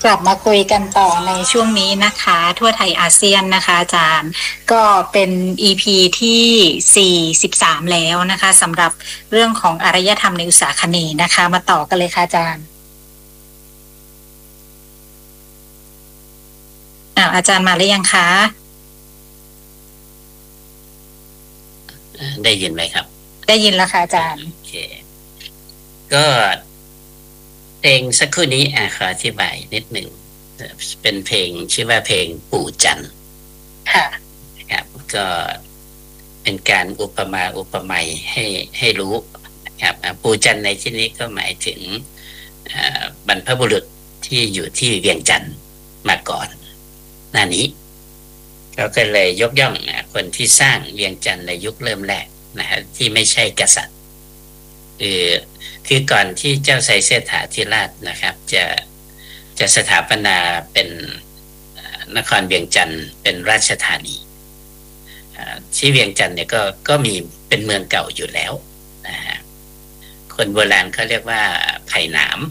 กลับมาคุยกันต่อในช่วงนี้นะคะทั่วไทยอาเซียนนะคะอาจารย์ก็เป็น EP ที่43แล้วนะคะสำหรับเรื่องของอารยธรรมในอุตสาคเนย์นะคะมาต่อกันเลยค่ะอาจารย์อาจารย์มาหรือยังคะได้ยินไหมครับได้ยินแล้วค่ะอาจารย์โอเคก็เพลงสักครู่นี้ขออธิบายนิดหนึ่งเป็นเพลงชื่อว่าเพลงปู่จันทร์ค่ะนะครับก็เป็นการอุปมาอุปไมยให้รู้นะครับปู่จันทร์ในที่นี้ก็หมายถึงบรรพบุรุษที่อยู่ที่เวียงจันทร์มาก่อนหน้านี้เขาก็เลยยกย่องคนที่สร้างเวียงจันทร์ในยุคเริ่มแรกนะฮะที่ไม่ใช่กษัตริย์คือก่อนที่เจ้าไซเสถาธิราชนะครับจะสถาปนาเป็นนครเวียงจันทร์เป็นราชธานีที่เวียงจันทร์เนี่ยก็มีเป็นเมืองเก่าอยู่แล้วนะฮะคนโบราณเขาเรียกว่าไผ่หนาม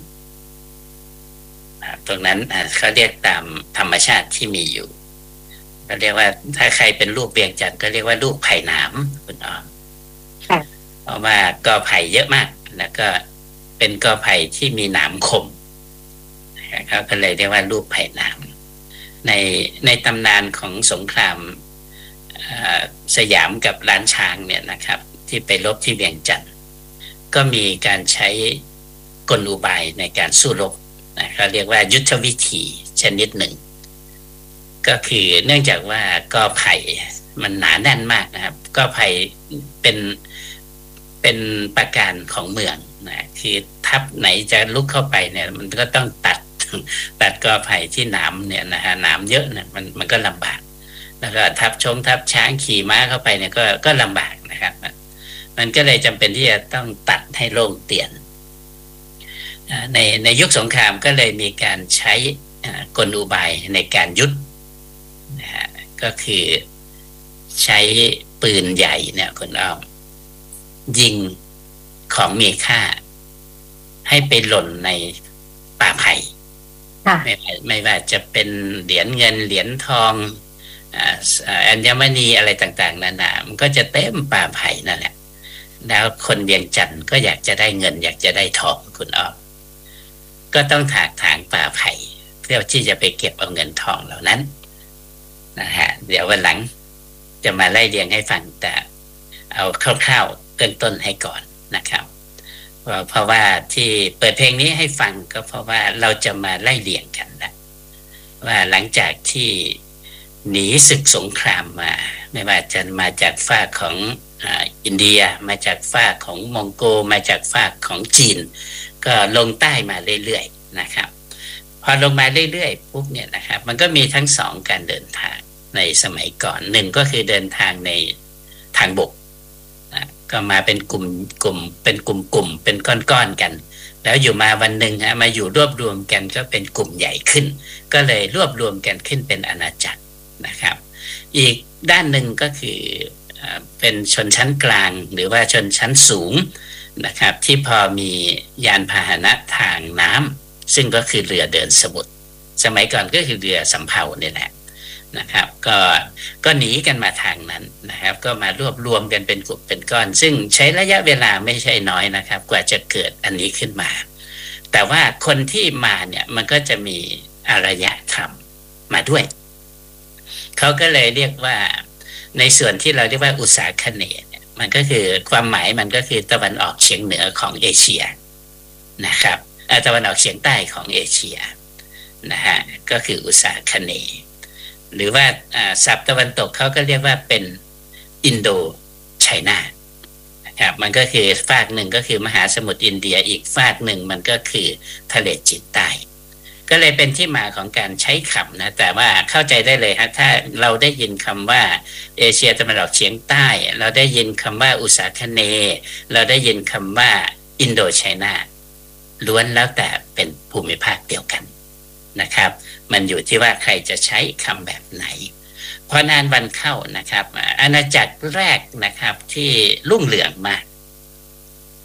ตรงนั้นเขาเรียกตามธรรมชาติที่มีอยู่ก็เรียกว่าถ้าใครเป็นลูกเวียงจันทร์ก็เรียกว่าลูกไผ่หนามคุณอ๋อเพราะว่ากอไผ่เยอะมากแล้วก็เป็นกอไผ่ที่มีหนามคมเขาก็เลยเรียกว่าลูกไผ่หนามในตำนานของสงครามสยามกับล้านช้างเนี่ยนะครับที่ไปรบที่เวียงจันทร์ก็มีการใช้กลอุบายในการสู้รบนะเขาเรียกว่ายุทธวิธีชนิดหนึ่งก็คือเนื่องจากว่ากอไผ่มันหนาแน่นมากนะครับกอไผ่เป็นประการของเมืองนะคือทัพไหนจะลุกเข้าไปเนี่ยมันก็ต้องตัดกอไผ่ที่หนามเนี่ยนะฮะหนามเยอะเนี่ยมันก็ลำบากแล้วก็ทัพช้างขี่ม้าเข้าไปเนี่ยก็ลำบากนะครับมันก็เลยจำเป็นที่จะต้องตัดให้โล่งเตียนในยุคสงครามก็เลยมีการใช้กลอุบายในการยุทธนะฮะก็คือใช้ปืนใหญ่เนี่ยคุณอ้อมยิงของมีค่าให้ไปหล่นในป่าไผ่ไม่ว่าจะเป็นเหรียญเงินเหรียญทองอัญมณีอะไรต่างๆนานามันก็จะเต็มป่าไผ่นั่นแหละแล้วคนเวียงจันทร์ก็อยากจะได้เงินอยากจะได้ทองคุณอ้อมก็ต้องถางป่าไผ่เพื่อที่จะไปเก็บเอาเงินทองเหล่านั้นนะฮะเดี๋ยววันหลังจะมาไล่เรียงให้ฟังแต่เอาคร่าวๆเบื้องต้นให้ก่อนนะครับเพราะว่าที่เปิดเพลงนี้ให้ฟังก็เพราะว่าเราจะมาไล่เรียงกันนะว่าหลังจากที่หนีศึกสงครามมาไม่ว่าจะมาจากฝั่งของอินเดียมาจากฝั่งของมองโกมาจากฝั่งของจีนก็ลงใต้มาเรื่อยๆนะครับพอลงมาเรื่อยๆปุ๊บเนี่ยนะครับมันก็มีทั้งสองการเดินทางในสมัยก่อนหนึ่งก็คือเดินทางในทางบกก็มาเป็นกลุ่มเป็นกลุ่มเป็นก้อนๆกันแล้วอยู่มาวันหนึ่งมาอยู่รวบรวมกันก็เป็นกลุ่มใหญ่ขึ้นก็เลยรวบรวมกันขึ้นเป็นอาณาจักรนะครับอีกด้านหนึ่งก็คือเป็นชนชั้นกลางหรือว่าชนชั้นสูงนะครับที่พอมียานพาหนะทางน้ำซึ่งก็คือเรือเดินสมุทรสมัยก่อนก็คือเรือสำเภาเนี่ยแหละนะครับก็หนีกันมาทางนั้นนะครับก็มารวบรวมกันเป็นกลุ่มเป็นก้อนซึ่งใช้ระยะเวลาไม่ใช่น้อยนะครับกว่าจะเกิดอันนี้ขึ้นมาแต่ว่าคนที่มาเนี่ยมันก็จะมีอารยธรรมมาด้วยเขาก็เลยเรียกว่าในส่วนที่เราเรียกว่าอุตสาคเนย์เนี่ยมันก็คือความหมายมันก็คือตะวันออกเฉียงเหนือของเอเชียนะครับตะวันออกเฉียงใต้ของเอเชียนะฮะก็คืออุตสาคเนย์หรือว่าศัพท์ตะวันตกเขาก็เรียกว่าเป็นอินโดไชน่านะครับมันก็คือฝากหนึ่งก็คือมหาสมุทรอินเดียอีกฝากหนึ่งมันก็คือทะเลจีนใต้ก็เลยเป็นที่มาของการใช้คำนะแต่ว่าเข้าใจได้เลยฮะถ้าเราได้ยินคำว่าเอเชียตะวันออกเฉียงใต้เราได้ยินคำว่าอุตสาคเนย์เราได้ยินคำว่าอินโดไชน่าล้วนแล้วแต่เป็นภูมิภาคเดียวกันนะครับมันอยู่ที่ว่าใครจะใช้คำแบบไหนพอนานวันเข้านะครับอาณาจักรแรกนะครับที่รุ่งเรืองมาก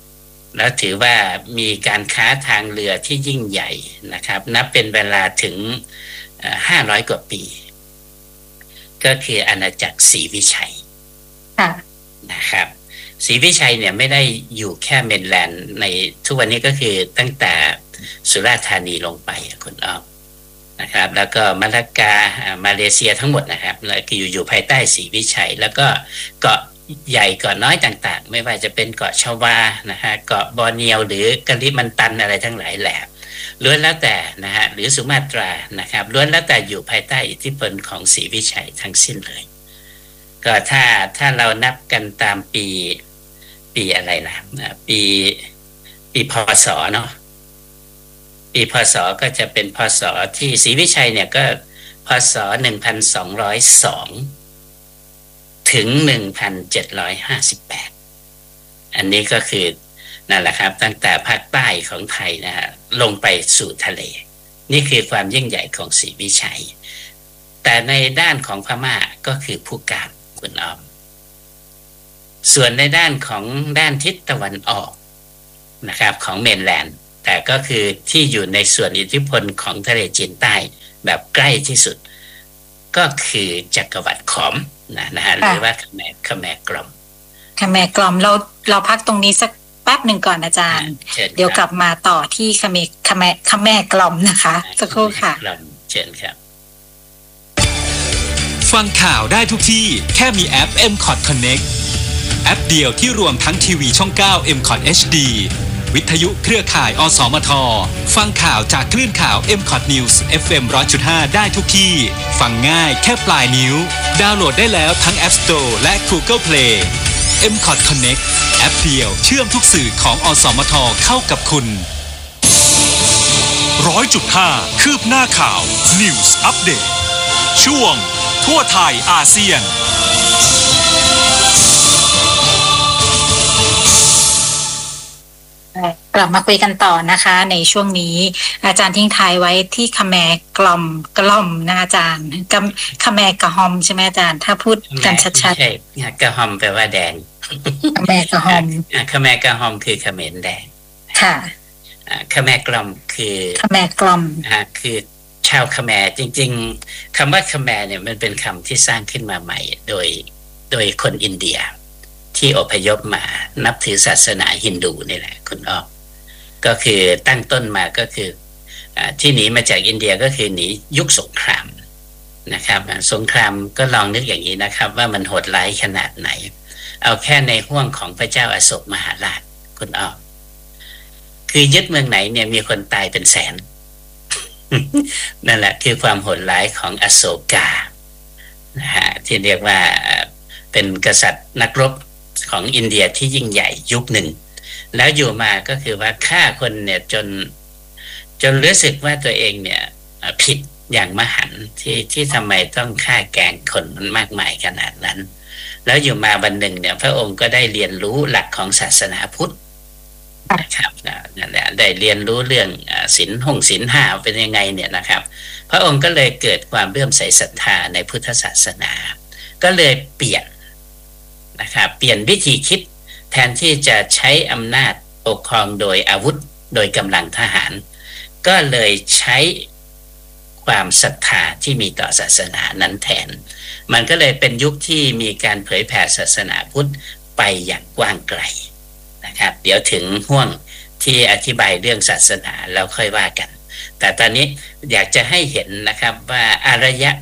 แล้วถือว่ามีการค้าทางเรือที่ยิ่งใหญ่นะครับ นับเป็นเวลาถึง500 กว่าปี ก็คืออาณาจักรศรีวิชัยนะครับศรีวิชัยเนี่ยไม่ได้อยู่แค่เมนแลนด์ในทุกวันนี้ก็คือตั้งแต่สุราษฎร์ธานีลงไปคุณอ้อมนะครับแล้วก็มาลากามาเลเซียทั้งหมดนะครับแล้วก็อยู่ภายใต้ศรีวิชัยแล้วก็เกาะใหญ่เกาะน้อยต่างๆไม่ว่าจะเป็นเกาะชวานะฮะเกาะบอร์เนียวหรือกะลิมันตันอะไรทั้งหลายแหละล้วนแล้วแต่นะฮะหรือสุมาตรานะครับล้วนแล้วแต่อยู่ภายใต้อิทธิพลของศรีวิชัยทั้งสิ้นเลยก็ถ้าเรานับกันตามปีอะไรล่ะปีพศเนาะปีพศก็จะเป็นพศที่ศรีวิชัยเนี่ยก็พศ1202ถึง1758อันนี้ก็คือนั่นแหละครับตั้งแต่ภาคใต้ของไทยนะฮะลงไปสู่ทะเลนี่คือความยิ่งใหญ่ของศรีวิชัยแต่ในด้านของพม่าก็คือผู้การคุณอ้อมส่วนในด้านของด้านทิศตะวันออกนะครับของเมนแลนด์แต่ก็คือที่อยู่ในส่วนอิทธิพลของทะเลจีนใต้แบบใกล้ที่สุดก็คือจักรวรรดิขอมนะฮะหรือว่าขแมกลอมเราพักตรงนี้สักแป๊บหนึ่งก่อนอาจารย์เดี๋ยวกลับมาต่อที่ขแมกลอมนะคะสักครู่ค่ะเชิญครับฟังข่าวได้ทุกที่แค่มีแอป MCOT Connect แอปเดียวที่รวมทั้งทีวีช่อง 9 MCOT HD วิทยุเครือข่ายอสมทฟังข่าวจากคลื่นข่าว MCOT News FM 100.5 ได้ทุกที่ฟังง่ายแค่ปลายนิ้วดาวน์โหลดได้แล้วทั้ง App Store และ Google Play MCOT Connect แอปเดียวเชื่อมทุกสื่อของอสมทเข้ากับคุณ 100.5 คืบหน้าข่าว News Update ช่วงทั่วไทยอาเซียนกลับมาคุยกันต่อนะคะในช่วงนี้อาจารย์ทิ้งท้ายไว้ที่ขแมกล่อมนะอาจารย์ขแมกระหอมใช่ไหมอาจารย์ถ้าพูดกันชัดๆใช่กระหอมแปลว่าแดงขแมกระหอมขแมกระหอมคือเขมรแดงค่ะขแมกล่อมคือขแมกล่อมคือชาวขแมรจริงๆคำว่าขแมรเนี่ยมันเป็นคำที่สร้างขึ้นมาใหม่โดยคนอินเดียที่อพยพมานับถือศาสนาฮินดูนี่แหละคุณอ้อก็คือตั้งต้นมาก็คือที่หนีมาจากอินเดียก็คือหนียุคสงครามนะครับสงครามก็ลองนึกอย่างนี้นะครับว่ามันโหดร้ายขนาดไหนเอาแค่ในห้วงของพระเจ้าอโศกมหาราชคุณอ้อคือยึดเมืองไหนเนี่ยมีคนตายเป็นแสน นั่นแหละคือความโหดร้ายของอโศกานะฮะที่เรียกว่าเป็นกษัตริย์นักรบของอินเดียที่ยิ่งใหญ่ยุคหนึ่งแล้วอยู่มาก็คือว่าฆ่าคนเนี่ยจนรู้สึกว่าตัวเองเนี่ยผิดอย่างมหันต์ที่ทำไมต้องฆ่าแกล้งคนมันมากมายขนาดนั้นแล้วอยู่มาวันหนึ่งเนี่ยพระองค์ก็ได้เรียนรู้หลักของศาสนาพุทธนะครับนั่นแหละได้เรียนรู้เรื่องศีลห้าเป็นยังไงเนี่ยนะครับพระองค์ก็เลยเกิดความเลื่อมใสศรัทธาในพุทธศาสนาก็เลยเปลี่ยนนะครับเปลี่ยนวิธีคิดแทนที่จะใช้อำนาจปกครองโดยอาวุธโดยกำลังทหารก็เลยใช้ความศรัทธาที่มีต่อศาสนานั้นแทนมันก็เลยเป็นยุคที่มีการเผยแผ่ศาสนาพุทธไปอย่างกว้างไกลนะครับเดี๋ยวถึงห่วงที่อธิบายเรื่องศาสนาแล้วค่อยว่ากันแต่ตอนนี้อยากจะให้เห็นนะครับว่าอารย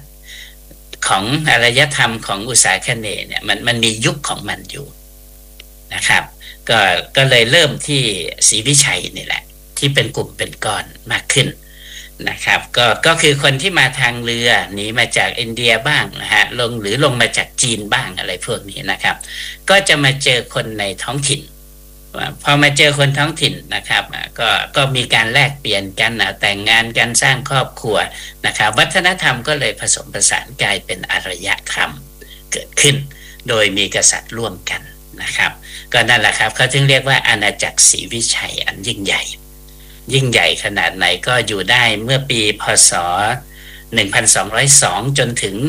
ธรรมของอุษาคเนย์เนี่ยมันมียุคของมันอยู่นะครับก็เลยเริ่มที่ศรีวิชัยนี่แหละที่เป็นกลุ่มเป็นก้อนมากขึ้นนะครับก็คือคนที่มาทางเรือหนีมาจากอินเดียบ้างนะฮะลงมาจากจีนบ้างอะไรพวกนี้นะครับก็จะมาเจอคนในท้องถิ่นพอมาเจอคนท้องถิ่นนะครับก็มีการแลกเปลี่ยนกันแต่งงานกันสร้างครอบครัวนะครับวัฒนธรรมก็เลยผสมผสานกลายเป็นอารยธรรมเกิดขึ้นโดยมีกษัตริย์ร่วมกันนะครับก็นั่นแหละครับเขาจึงเรียกว่าอาณาจักรศรีวิชัยอันยิ่งใหญ่ขนาดไหนก็อยู่ได้เมื่อปีพศ1202จนถึง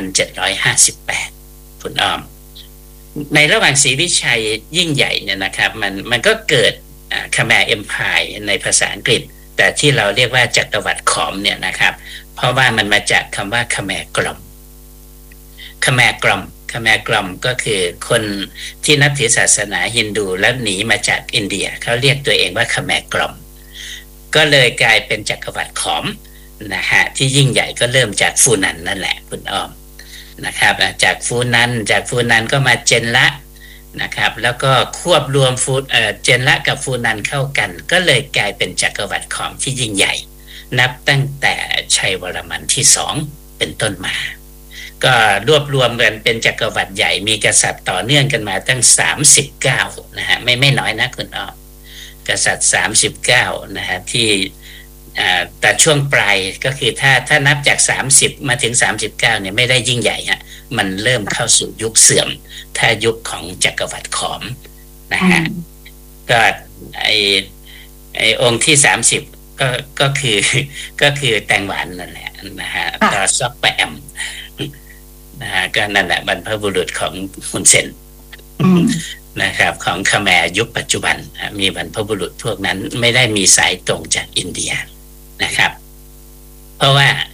1758คุณอ้อมในระหว่างศรีวิชัยยิ่งใหญ่เนี่ยนะครับมันก็เกิดคาแมร์เอ็มไพร์ในภาษาอังกฤษแต่ที่เราเรียกว่าจักรวรรดิขอมเนี่ยนะครับเพราะว่ามันมาจากคำว่าคาแมร์กลอมคาแมร์กลอมคาแมร์กลอมก็คือคนที่นับถือศาสนาฮินดูแล้วหนีมาจากอินเดียเขาเรียกตัวเองว่าคาแมร์กลอมก็เลยกลายเป็นจักรวรรดิขอมนะฮะที่ยิ่งใหญ่ก็เริ่มจากฟูนันนั่นแหละคุณอ้อมนะครับจากฟูนันก็มาเจนละนะครับแล้วก็ควบรวมเจนละกับฟูนันเข้ากันก็เลยกลายเป็นจักรวรรดิขอมที่ยิ่งใหญ่นับตั้งแต่ชัยวรมันที่2เป็นต้นมาก็รวบรวมกันเป็นจักรวรรดิใหญ่มีกษัตริย์ต่อเนื่องกันมาตั้ง39นะฮะไม่น้อยนะคุณอ้อมกษัตริย์39นะฮะที่แต่ช่วงปลายก็คือถ้านับจาก30มาถึง39เนี่ยไม่ได้ยิ่งใหญ่ฮะมันเริ่มเข้าสู่ยุคเสื่อมถ้ายุคของจักรวรรดิขอมนะฮะก็ไอองค์ที่30ก็คือแตงหวานนั่นแหละนะฮะต่อซอกแปมนะฮะก็นั่นแหละบรรพบุรุษของฮุนเซนนะครับของคาแมร์ยุคปัจจุบันมีบรรพบุรุษพวกนั้นไม่ได้มีสายตรงจากอินเดียนะครับเพราะว่า